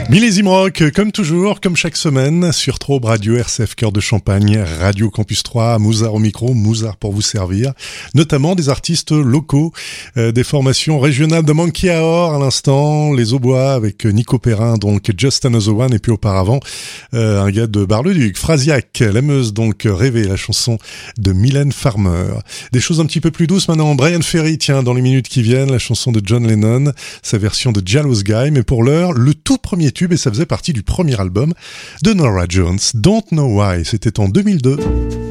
Millésime Rock, comme toujours, comme chaque semaine, sur Trobe Radio, RCF Cœur de Champagne, Radio Campus 3, Mouzard au micro, Mouzard pour vous servir, notamment des artistes locaux, des formations régionales de Monkey Aor à l'instant, les Aubois avec Nico Perrin, donc Just Another One, et puis auparavant, un gars de Bar-le-Duc, Frasiac, la Meuse, donc Rêver, la chanson de Mylène Farmer. Des choses un petit peu plus douces maintenant, Brian Ferry, tiens, dans les minutes qui viennent, la chanson de John Lennon, sa version de Jealous Guy, mais pour l'heure, le tout premier tube, et ça faisait partie du premier album de Norah Jones, Don't Know Why, c'était en 2002.